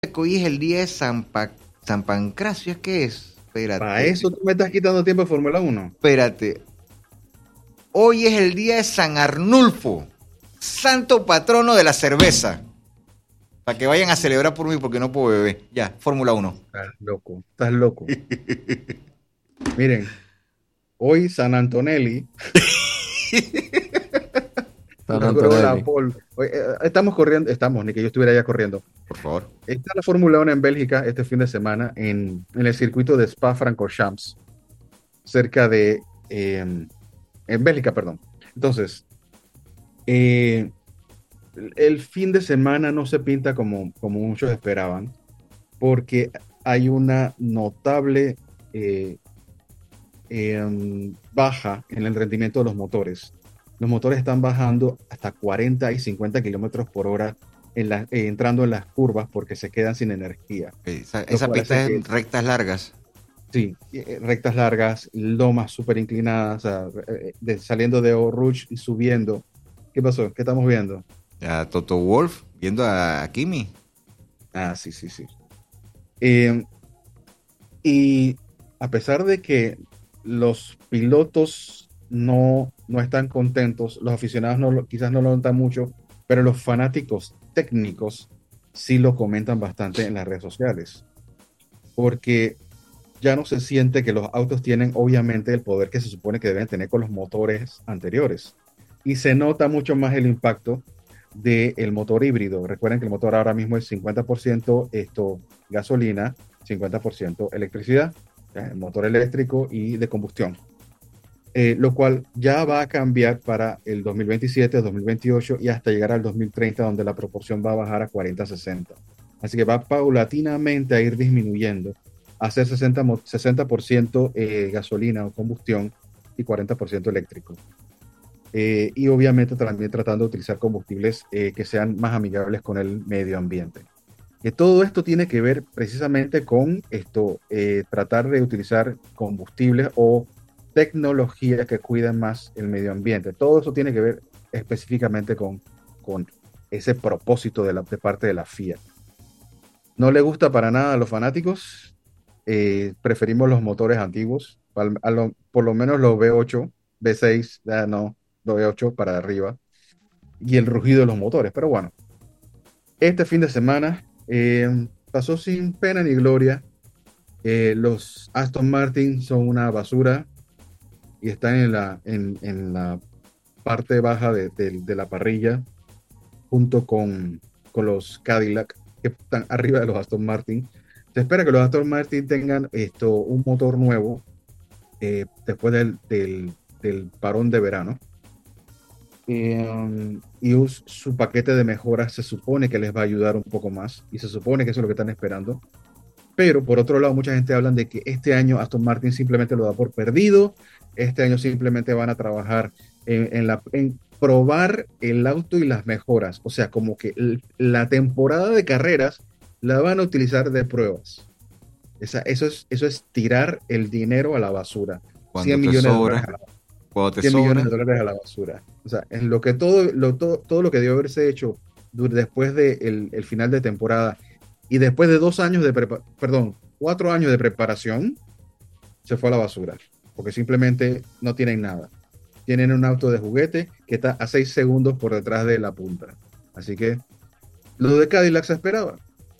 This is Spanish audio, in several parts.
que hoy es el día de San Pancracio, ¿es que es? Para Espérate, eso tú me estás quitando tiempo de Fórmula Uno. espérate. Hoy es el día de San Arnulfo, santo patrono de la cerveza. Para que vayan a celebrar por mí porque no puedo beber. Ya, Fórmula Uno. Estás loco, estás loco. Miren, hoy San Antonelli San logró la Antonelli. pole. Estamos corriendo, ni que yo estuviera ya corriendo. Por favor. Está la Fórmula Uno en Bélgica este fin de semana en el circuito de Spa-Francorchamps, cerca de, en Bélgica, perdón. Entonces, eh, el fin de semana no se pinta como muchos esperaban, porque hay una notable eh, baja en el rendimiento de los motores. Los motores están bajando hasta 40 y 50 kilómetros por hora entrando en las curvas porque se quedan sin energía. Lo Esa cual hace pista que, es rectas largas. sí, rectas largas, lomas súper inclinadas, saliendo de Eau Rouge y subiendo. ¿Qué pasó? ¿Qué estamos viendo? A Toto Wolf viendo a Kimi. Ah, sí, sí, sí. Eh, y a pesar de que los pilotos no están contentos, los aficionados quizás no lo notan mucho, pero los fanáticos técnicos sí lo comentan bastante en las redes sociales, porque ya no se siente que los autos tienen obviamente el poder que se supone que deben tener con los motores anteriores. Y se nota mucho más el impacto del motor híbrido. Recuerden que el motor ahora mismo es 50% gasolina, 50% electricidad, ¿ya? El motor eléctrico y de combustión. Lo cual ya va a cambiar para el 2027, 2028 y hasta llegar al 2030, donde la proporción va a bajar a 40-60. Así que va paulatinamente a ir disminuyendo, a ser 60% gasolina o combustión y 40% eléctrico. Y obviamente también tratando de utilizar combustibles que sean más amigables con el medio ambiente. Que todo esto tiene que ver precisamente con tratar de utilizar combustibles o tecnologías que cuiden más el medio ambiente. Todo eso tiene que ver específicamente con ese propósito de parte de la FIA. No le gusta para nada a los fanáticos. Preferimos los motores antiguos, por lo menos los V8, V6, ya no, los V8 para arriba, y el rugido de los motores. Pero bueno, este fin de semana pasó sin pena ni gloria. Los Aston Martin son una basura y están en la parte baja de la parrilla junto con los Cadillac que están arriba de los Aston Martin. Se espera que los Aston Martin tengan un motor nuevo después del parón de verano. Su paquete de mejoras se supone que les va a ayudar un poco más y se supone que eso es lo que están esperando. Pero por otro lado, mucha gente habla de que este año Aston Martin simplemente lo da por perdido. Este año simplemente van a trabajar en probar el auto y las mejoras. O sea, como que la temporada de carreras la van a utilizar de pruebas. Eso es tirar el dinero a la basura. Cuando 100 te millones de dólares sobra. a la, Cuando te 100 millones sobra. de dólares a la basura. O sea, en lo que todo lo que debió haberse hecho después del el final de temporada y después de 2 años perdón, 4 años de preparación, se fue a la basura, porque simplemente no tienen nada. Tienen un auto de juguete que está a 6 segundos por detrás de la punta. Así que lo de Cadillac se esperaba.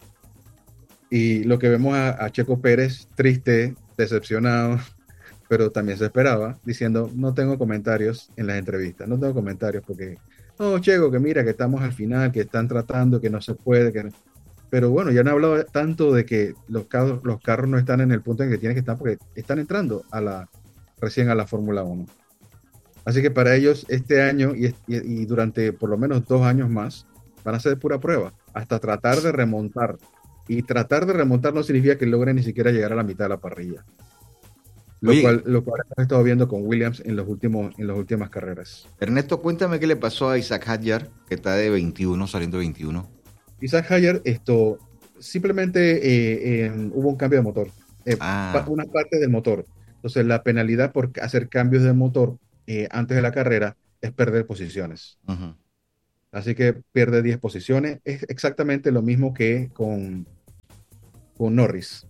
Y lo que vemos a Checo Pérez triste, decepcionado, pero también se esperaba, diciendo, no tengo comentarios en las entrevistas, no tengo comentarios porque, no, Checo, que mira, que estamos al final, que están tratando, que no se puede, que no. Pero bueno, ya no he hablado tanto de que los carros no están en el punto en que tienen que estar porque están entrando recién a la Fórmula Uno. Así que para ellos este año y durante por lo menos 2 años más van a ser pura prueba, hasta tratar de remontar. Y tratar de remontar no significa que logren ni siquiera llegar a la mitad de la parrilla. Oye, Lo cual hemos estado viendo con Williams en las últimas carreras. Ernesto, cuéntame qué le pasó a Isaac Hadjar, que está de 21, saliendo 21. Isaac Hayer, simplemente hubo un cambio de motor, Ah, una parte del motor. Entonces, la penalidad por hacer cambios de motor antes de la carrera es perder posiciones. ujú. Así que pierde 10 posiciones. Es exactamente lo mismo que con con Norris.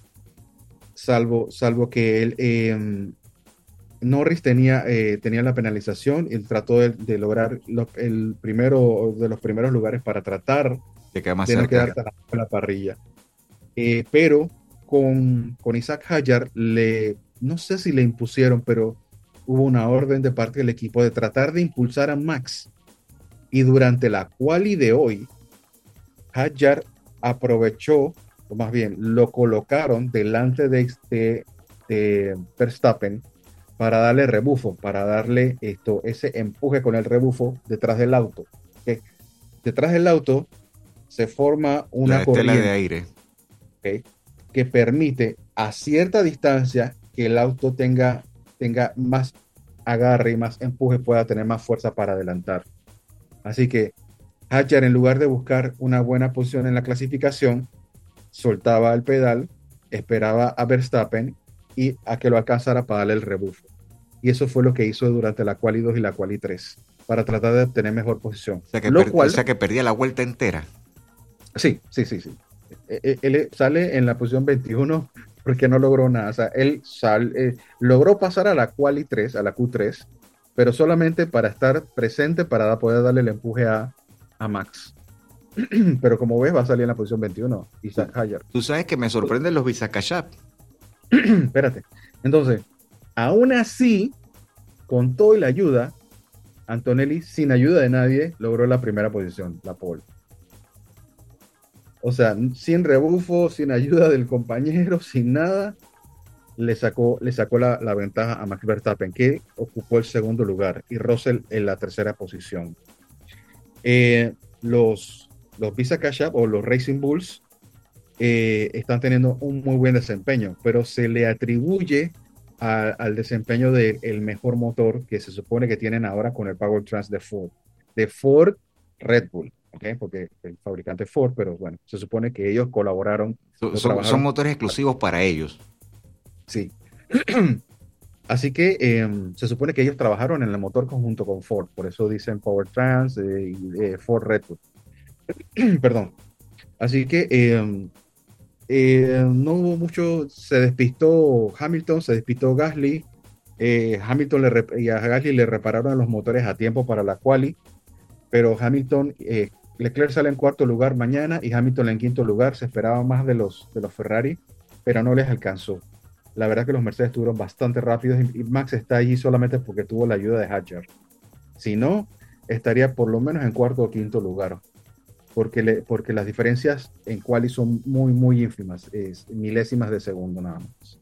Salvo que él, Norris tenía la penalización y trató de lograr el primero de los primeros lugares para tratar Te queda más de no cerca. quedar tan abajo en la parrilla. Pero con Isaac Hadjar, no sé si le impusieron, pero hubo una orden de parte del equipo de tratar de impulsar a Max. Y durante la quali de hoy, Hadjar aprovechó, o más bien, lo colocaron delante de Verstappen para darle rebufo, para darle ese empuje con el rebufo detrás del auto. ¿Okay? Detrás del auto se forma una La estela de corriente, aire. ¿okay? Que permite a cierta distancia que el auto tenga más agarre y más empuje, pueda tener más fuerza para adelantar. Así que Hadjar, en lugar de buscar una buena posición en la clasificación, soltaba el pedal, esperaba a Verstappen y a que lo alcanzara para darle el rebufo. Y eso fue lo que hizo durante la quali 2 y la quali 3, para tratar de obtener mejor posición. O sea que perdía la vuelta entera. Sí. Él sale en la posición 21 porque no logró nada. O sea, él logró pasar a la quali 3, a la Q3, pero solamente para estar presente, para poder darle el empuje a Max. Pero como ves, va a salir en la posición 21, Isaac Hadjar. Tú sabes que me sorprenden los Vizcachap. Espérate. Entonces, aún así, con todo y la ayuda, Antonelli, sin ayuda de nadie, logró la primera posición, la pole. O sea, sin rebufo, sin ayuda del compañero, sin nada, le sacó la ventaja a Max Verstappen, que ocupó el segundo lugar, y Russell en la tercera posición. Los Vizcachap o los Racing Bulls están teniendo un muy buen desempeño, pero se le atribuye al desempeño del mejor motor que se supone que tienen ahora con el Powertrain de Ford Red Bull, ¿okay? Porque el fabricante es Ford, pero bueno, se supone que ellos colaboraron, Son motores exclusivos para ellos. Sí. Así que se supone que ellos trabajaron en el motor conjunto con Ford, por eso dicen Powertrain y Ford Red Bull. Perdón. Así que no hubo mucho, se despistó Hamilton, se despistó Gasly. Y a Gasly le repararon los motores a tiempo para la quali, pero Leclerc sale en cuarto lugar mañana y Hamilton en quinto lugar. Se esperaba más de los Ferrari, pero no les alcanzó. La verdad que los Mercedes estuvieron bastante rápidos y Max está allí solamente porque tuvo la ayuda de Hadjar. Si no, estaría por lo menos en cuarto o quinto lugar, porque las diferencias en quali son muy, muy ínfimas, milésimas de segundo nada más.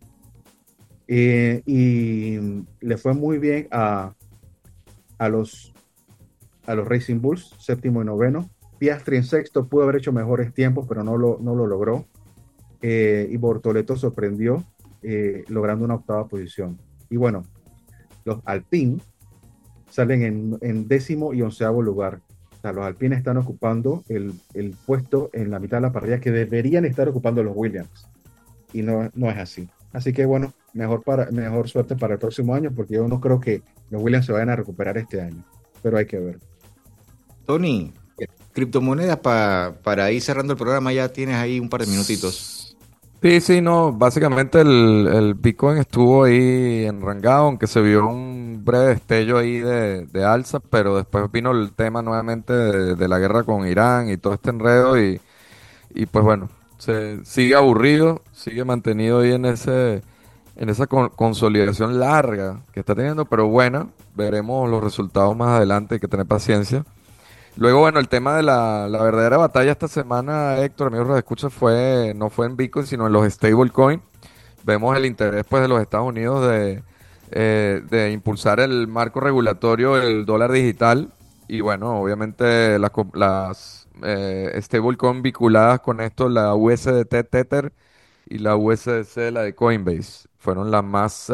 Y le fue muy bien a los Racing Bulls, séptimo y noveno. Piastri en sexto, pudo haber hecho mejores tiempos, pero no lo logró. Y Bortoleto sorprendió, logrando una octava posición. Y bueno, los Alpine salen en décimo y onceavo lugar. O sea, los Alpine están ocupando el puesto en la mitad de la parrilla que deberían estar ocupando los Williams. Y no es así. Así que bueno, mejor suerte para el próximo año, porque yo no creo que los Williams se vayan a recuperar este año. Pero hay que ver. Tony, criptomonedas para ir cerrando el programa, ya tienes ahí un par de minutitos. Sí, no, básicamente el Bitcoin estuvo ahí enrangado, aunque se vio un breve destello ahí de alza, pero después vino el tema nuevamente de la guerra con Irán y todo este enredo y pues bueno, se sigue aburrido, sigue mantenido ahí en esa consolidación larga que está teniendo, pero bueno, veremos los resultados más adelante, hay que tener paciencia. Luego, bueno, el tema de la verdadera batalla esta semana, Héctor, amigos de escucha, no fue en Bitcoin, sino en los stablecoin. Vemos el interés pues de los Estados Unidos de impulsar el marco regulatorio del dólar digital y bueno, obviamente las stablecoin vinculadas con esto, la USDT Tether y la USDC, la de Coinbase, fueron las más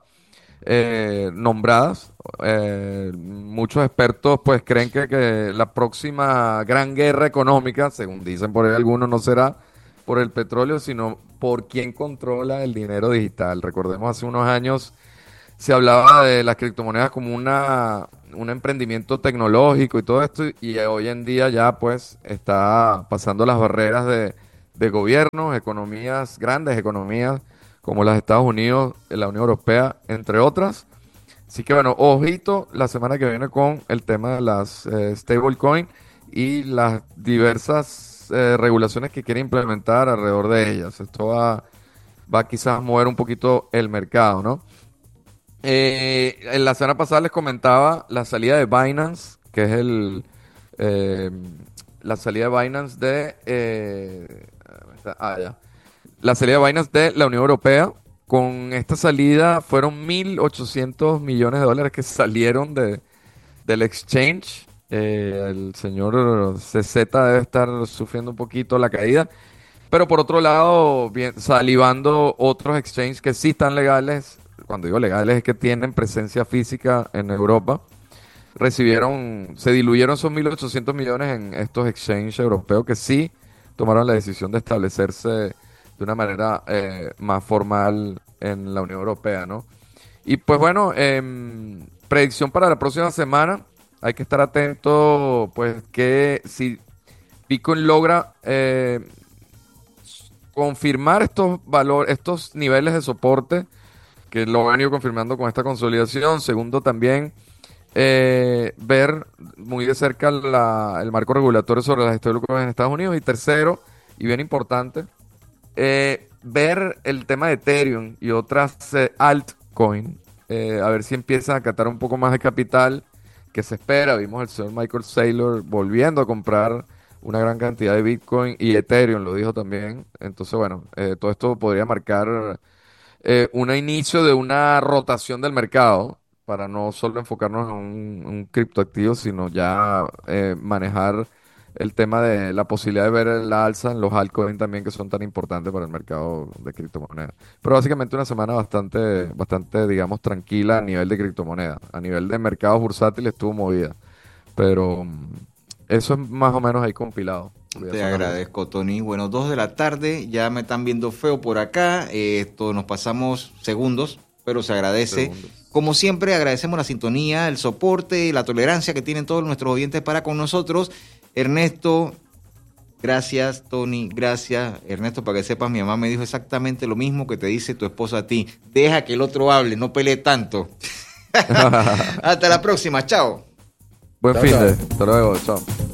nombradas. Muchos expertos pues creen que la próxima gran guerra económica, según dicen por ahí algunos, no será por el petróleo, sino por quién controla el dinero digital. Recordemos, hace unos años se hablaba de las criptomonedas como un emprendimiento tecnológico y todo esto, y hoy en día ya pues está pasando las barreras de gobiernos, economías, grandes economías como las de Estados Unidos, la Unión Europea, entre otras. Así que bueno, ojito la semana que viene con el tema de las stablecoin y las diversas regulaciones que quiere implementar alrededor de ellas. Esto va quizás a mover un poquito el mercado, ¿no? En la semana pasada les comentaba la salida de Binance, que es eh, la salida de Binance ya. La salida de Binance de la Unión Europea. Con esta salida fueron 1.800 millones de dólares que salieron del exchange. El señor CZ debe estar sufriendo un poquito la caída. Pero por otro lado, salivando otros exchanges que sí están legales. Cuando digo legales es que tienen presencia física en Europa. Se diluyeron esos 1.800 millones en estos exchanges europeos que sí tomaron la decisión de establecerse de una manera más formal en la Unión Europea, ¿no? Y pues bueno, predicción para la próxima semana. Hay que estar atento, pues, que si Bitcoin logra confirmar estos niveles de soporte, que lo han ido confirmando con esta consolidación. Segundo, también ver muy de cerca el marco regulatorio sobre las stablecoins en Estados Unidos. Y tercero, y bien importante, ver el tema de Ethereum y otras altcoins, a ver si empiezan a captar un poco más de capital que se espera. Vimos al señor Michael Saylor volviendo a comprar una gran cantidad de Bitcoin y Ethereum, lo dijo también. Entonces, bueno, todo esto podría marcar un inicio de una rotación del mercado para no solo enfocarnos en un criptoactivo, sino ya manejar el tema de la posibilidad de ver la alza en los altcoins también, que son tan importantes para el mercado de criptomonedas. Pero básicamente una semana bastante, digamos, tranquila a nivel de criptomonedas. A nivel de mercados bursátiles estuvo movida. Pero eso es más o menos ahí compilado. Te agradezco, Tony. Bueno, 2 de la tarde, ya me están viendo feo por acá. Esto nos pasamos segundos, pero se agradece. Segundos. Como siempre, agradecemos la sintonía, el soporte, la tolerancia que tienen todos nuestros oyentes para con nosotros. Ernesto, gracias. Tony, gracias. Ernesto, para que sepas, mi mamá me dijo exactamente lo mismo que te dice tu esposa a ti. Deja que el otro hable, no pelee tanto. Hasta la próxima, chao. Buen Chao, fin chao. de. Hasta luego, chao.